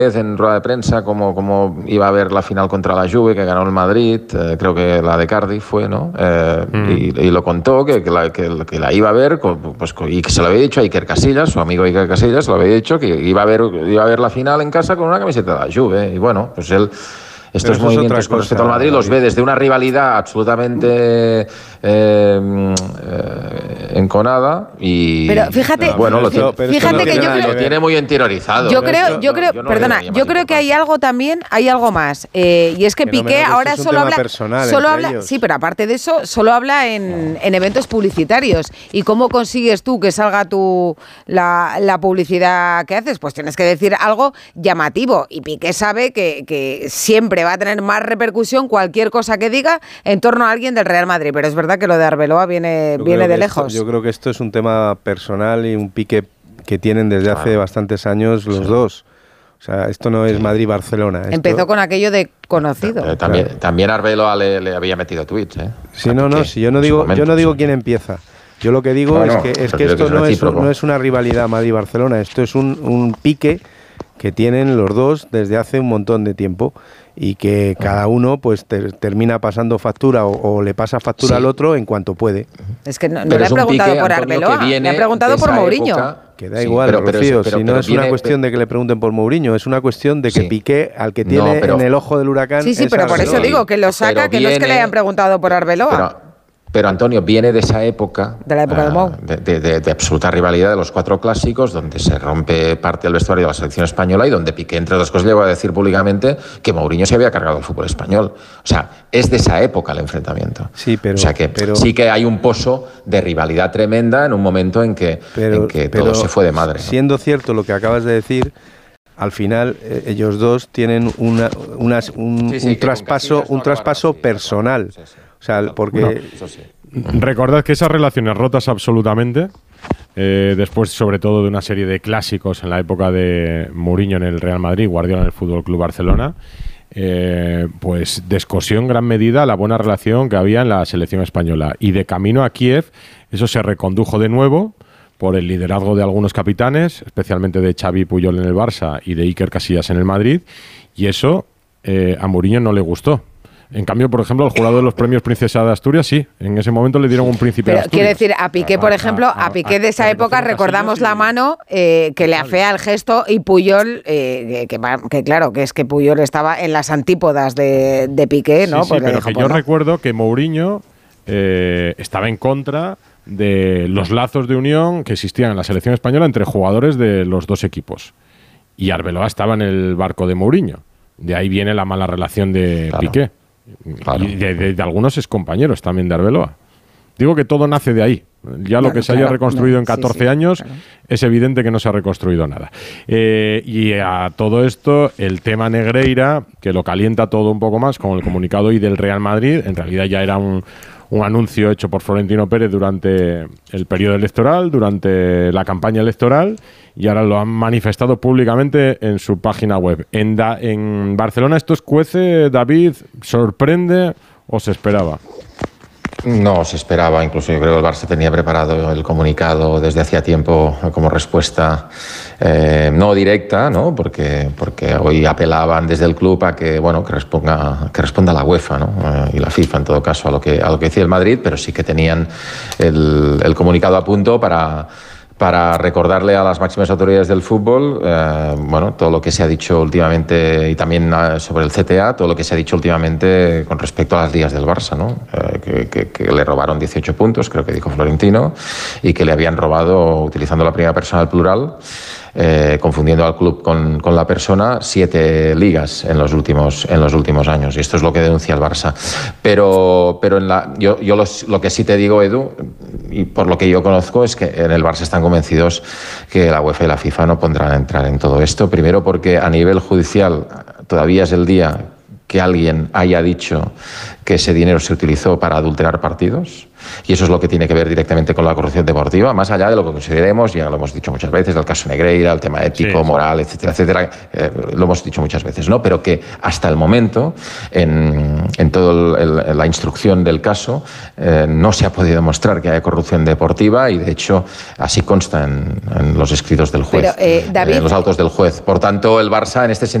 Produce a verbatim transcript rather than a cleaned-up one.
en rueda de prensa cómo, cómo iba a ver la final contra la Juve, que ganó el Madrid, eh, creo que la de Cardiff fue, ¿no? Eh, mm. y, y lo contó, que, que, la, que, que la iba a ver, pues, y que se lo había dicho a Iker Casillas, su amigo Iker Casillas, se lo había dicho, que iba a ver, iba a ver la final en casa con una camiseta de la Juve. Y bueno, pues él... Estos Pero movimientos con respecto al Madrid los ve desde una rivalidad absolutamente eh, eh, enconada y pero fíjate, no, bueno, lo tiene, pero fíjate no que tiene, yo creo, lo tiene muy interiorizado. Yo creo, esto, yo creo, yo no perdona, yo creo que hay algo también, hay algo más eh, y es que, que Piqué no ahora solo habla, solo habla, ellos. sí, pero aparte de eso, solo habla en, en eventos publicitarios. ¿Y cómo consigues tú que salga tu la, la publicidad que haces? Pues tienes que decir algo llamativo y Piqué sabe que, que siempre va a tener más repercusión cualquier cosa que diga en torno a alguien del Real Madrid, pero es verdad que lo de Arbeloa viene, viene de lejos. Esto, yo creo que esto es un tema personal y un pique que tienen desde hace bastantes años los sí. dos. O sea, esto no es Madrid-Barcelona. Esto... Empezó con aquello de conocido. Pero también, claro. también Arbeloa le, le había metido tweets, ¿eh? Sí, no, no, si yo no digo, momento, yo no digo sí. quién empieza. Yo lo que digo no, es no, que, es que esto que no, es, no es una rivalidad Madrid-Barcelona, esto es un, un pique que tienen los dos desde hace un montón de tiempo y que cada uno pues ter, termina pasando factura o, o le pasa factura sí. al otro en cuanto puede. Es que no, no le he preguntado pique, por Arbeloa, le he preguntado por Mourinho. Época, que da igual, sí, pero, pero, Rocío, pero, si no pero es viene, una cuestión de que le pregunten por Mourinho, es una cuestión de que sí. Piqué, al que tiene no, pero, en el ojo del huracán... Sí, sí, pero por eso digo que lo saca, que viene, no es que le hayan preguntado por Arbeloa. Pero, Pero Antonio, viene de esa época, de la época uh, de Mou, de, de, de, de absoluta rivalidad de los cuatro clásicos, donde se rompe parte del vestuario de la selección española y donde Piqué, entre otras cosas, llegó a decir públicamente que Mourinho se había cargado el fútbol español. O sea, es de esa época el enfrentamiento. Sí, pero, o sea que pero, sí que hay un pozo de rivalidad tremenda en un momento en que, pero, en que todo se fue de madre, ¿no? Siendo cierto lo que acabas de decir, al final eh, ellos dos tienen una, una, un, sí, sí, un traspaso, un traspaso personal. Sí, sí. O sea, porque... No, eso sí. Recordad que esas relaciones rotas absolutamente, eh, después sobre todo de una serie de clásicos en la época de Mourinho en el Real Madrid, Guardiola en el Fútbol Club Barcelona, eh, pues descosió en gran medida la buena relación que había en la selección española. Y de camino a Kiev, eso se recondujo de nuevo por el liderazgo de algunos capitanes, especialmente de Xavi Puyol en el Barça y de Iker Casillas en el Madrid, y eso eh, a Mourinho no le gustó. En cambio, por ejemplo, al jurado de los premios Princesa de Asturias, sí, en ese momento le dieron un príncipe Pero de Asturias. Quiere decir, a Piqué, por ejemplo, a, a, a Piqué de esa a, a época recordamos la mano eh, que le afea el gesto y Puyol, eh, que, que, que claro, que es que Puyol estaba en las antípodas de, de Piqué, ¿no? Sí, pues sí, pero dijo, que pues yo no. recuerdo que Mourinho eh, estaba en contra de los lazos de unión que existían en la selección española entre jugadores de los dos equipos. Y Arbeloa estaba en el barco de Mourinho. De ahí viene la mala relación de claro. Piqué. Claro. Y de, de, de algunos excompañeros también de Arbeloa. Digo que todo nace de ahí. Ya claro, lo que se claro, haya reconstruido no, en catorce sí, sí, años claro. es evidente que no se ha reconstruido nada. Eh, y a todo esto, el tema Negreira, que lo calienta todo un poco más con el comunicado hoy del Real Madrid, en realidad ya era un, un anuncio hecho por Florentino Pérez durante el periodo electoral, durante la campaña electoral, y ahora lo han manifestado públicamente en su página web. En, da, en Barcelona esto escuece, David, ¿sorprende o se esperaba? No, se esperaba, incluso yo creo que el Barça tenía preparado el comunicado desde hacía tiempo como respuesta eh, no directa, ¿no? Porque, porque hoy apelaban desde el club a que, bueno, que responda, que responda la UEFA, ¿no? Eh, y la FIFA en todo caso a lo que, a lo que decía el Madrid, pero sí que tenían el, el comunicado a punto para... para recordarle a las máximas autoridades del fútbol, eh, bueno, todo lo que se ha dicho últimamente y también sobre el C T A, todo lo que se ha dicho últimamente con respecto a las ligas del Barça, ¿no? Eh, que, que, que le robaron dieciocho puntos, creo que dijo Florentino, y que le habían robado, utilizando la primera persona al plural, eh, confundiendo al club con, con la persona, siete ligas en los últimos en los últimos años, y esto es lo que denuncia el Barça. Pero, pero en la, yo, yo los, lo que sí te digo, Edu, y por lo que yo conozco, es que en el Barça están convencidos que la UEFA y la FIFA no pondrán a entrar en todo esto. Primero porque a nivel judicial todavía es el día que alguien haya dicho que ese dinero se utilizó para adulterar partidos. Y eso es lo que tiene que ver directamente con la corrupción deportiva, más allá de lo que consideremos, ya lo hemos dicho muchas veces, del caso Negreira, el tema ético, sí, moral, etcétera, etcétera, eh, lo hemos dicho muchas veces, ¿no? Pero que hasta el momento, en, en toda la instrucción del caso, eh, no se ha podido demostrar que haya corrupción deportiva y, de hecho, así consta en, en los escritos del juez, Pero, eh, David, en los autos del juez. Por tanto, el Barça, en este sentido,